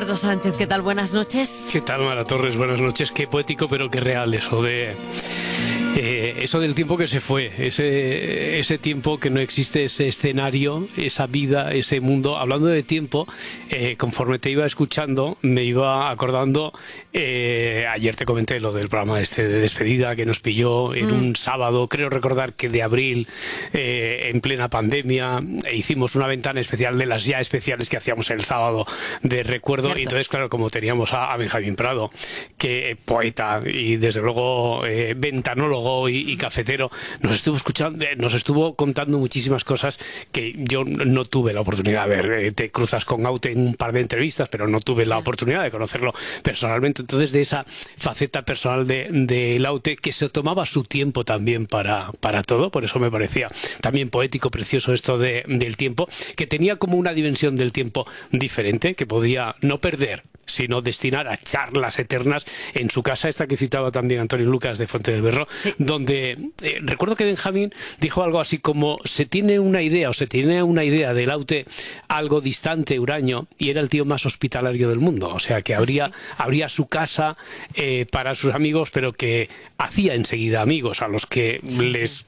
Eduardo Sánchez, ¿qué tal? Buenas noches. ¿Qué tal, Mara Torres? Buenas noches. Qué poético, pero qué real eso de... eso del tiempo que se fue, ese tiempo que no existe, ese escenario, esa vida, ese mundo. Hablando de tiempo, conforme te iba escuchando, me iba acordando, ayer te comenté lo del programa este de despedida que nos pilló en un sábado, creo recordar que de abril, en plena pandemia, hicimos una ventana especial de las ya especiales que hacíamos el sábado de recuerdo. Cierto. Y entonces, claro, como teníamos a Benjamín Prado, que poeta y desde luego ventanólogo y cafetero, nos estuvo escuchando, nos estuvo contando muchísimas cosas que yo no tuve la oportunidad de ver. Te cruzas con Aute en un par de entrevistas, pero no tuve la oportunidad de conocerlo personalmente. Entonces, de esa faceta personal de Aute, que se tomaba su tiempo también para todo, por eso me parecía también poético, precioso esto del tiempo, que tenía como una dimensión del tiempo diferente, que podía no perder, sino destinar a charlas eternas en su casa, esta que citaba también Antonio Lucas de Fuente del Berro, sí, donde recuerdo que Benjamín dijo algo así como se tiene una idea del Aute algo distante, huraño, y era el tío más hospitalario del mundo, o sea que abría su casa para sus amigos, pero que hacía enseguida amigos a los que les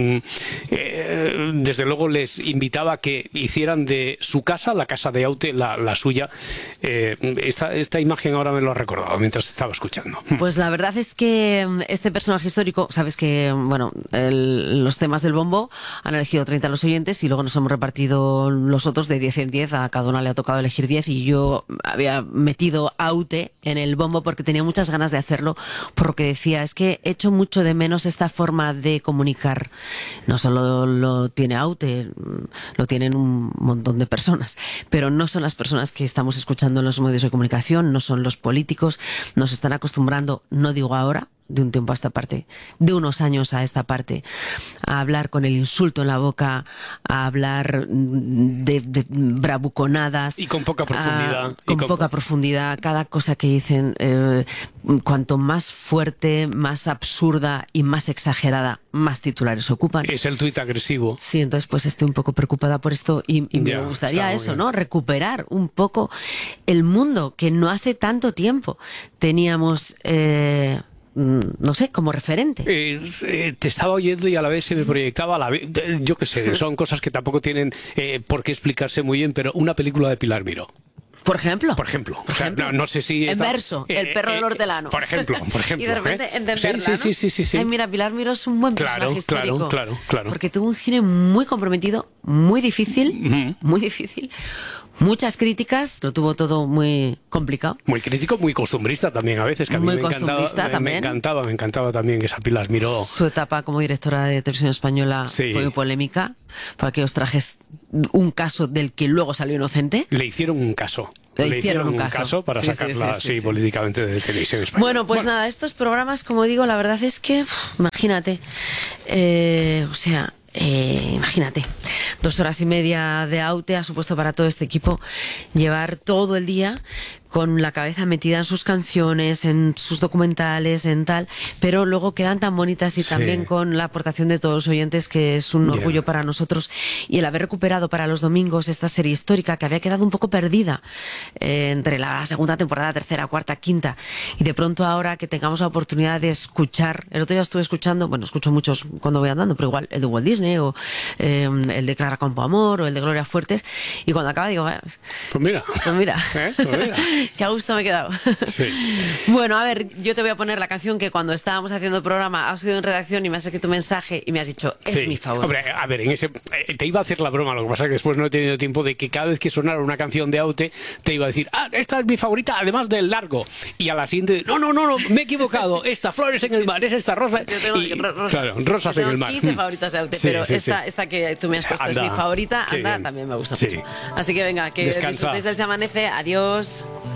desde luego les invitaba a que hicieran de su casa, la casa de Aute, la suya. Esta imagen ahora me lo ha recordado mientras estaba escuchando. Pues la verdad es que este personaje histórico, sabes que bueno, los temas del bombo han elegido 30 los oyentes y luego nos hemos repartido los otros de 10 en 10, a cada una le ha tocado elegir 10 y yo había metido Aute en el bombo porque tenía muchas ganas de hacerlo, por lo que decía, es que echo mucho de menos esta forma de comunicar. No solo lo tiene Aute, lo tienen un montón de personas, pero no son las personas que estamos escuchando en los medios de comunicación, no son los políticos, nos están acostumbrando, no digo ahora, de un tiempo a esta parte, de unos años a esta parte, a hablar con el insulto en la boca, a hablar de bravuconadas. Y con poca profundidad. Con poca profundidad. Cada cosa que dicen, cuanto más fuerte, más absurda y más exagerada, más titulares ocupan. Es el tuit agresivo. Sí, entonces pues estoy un poco preocupada por esto y me gustaría eso, ¿no? Recuperar un poco el mundo que no hace tanto tiempo teníamos... no sé, como referente. Te estaba oyendo y a la vez se me proyectaba, yo qué sé, son cosas que tampoco tienen por qué explicarse muy bien, pero una película de Pilar Miró. Por ejemplo. O sea, no sé si... En verso, el perro del hortelano. Por ejemplo. Y de repente entenderla, sí. Ay, mira, Pilar Miró es un buen personaje histórico. Claro. Porque tuvo un cine muy comprometido, muy difícil, muchas críticas, lo tuvo todo muy complicado. Muy crítico, muy costumbrista también a veces, que a mí me encantaba también esa Pilar Miró. Su etapa como directora de televisión española fue muy polémica, por aquellos trajes, un caso del que luego salió inocente. Le hicieron un caso. Le hicieron un caso para sacarla políticamente de televisión española. Bueno, pues nada, estos programas, como digo, la verdad es que, imagínate, imagínate, 2 horas y media de Aute ha supuesto para todo este equipo llevar todo el día con la cabeza metida en sus canciones, en sus documentales, en tal, pero luego quedan tan bonitas y también con la aportación de todos los oyentes, que es un orgullo para nosotros, y el haber recuperado para los domingos esta serie histórica que había quedado un poco perdida entre la segunda temporada, tercera, cuarta, quinta, y de pronto ahora que tengamos la oportunidad de escuchar, el otro día estuve escuchando, bueno, escucho muchos cuando voy andando, pero igual el de Walt Disney o el de Clara Campoamor o el de Gloria Fuertes, y cuando acaba digo, pues mira. Qué a gusto me he quedado. Sí. Bueno, a ver, yo te voy a poner la canción que cuando estábamos haciendo el programa has ido en redacción y me has escrito un mensaje y me has dicho, es mi favorito. Hombre, a ver, te iba a hacer la broma, lo que pasa es que después no he tenido tiempo de que cada vez que sonara una canción de Aute te iba a decir, esta es mi favorita, además del largo. Y a la siguiente, no, me he equivocado, esta Flores en el mar, es esta Rosa. Yo tengo rosas. Claro, Rosas en el mar. 15 favoritas de Aute, pero esta que tú me has puesto es mi favorita, también me gusta mucho. Así que venga, que disfrutéis del Se Amanece, adiós.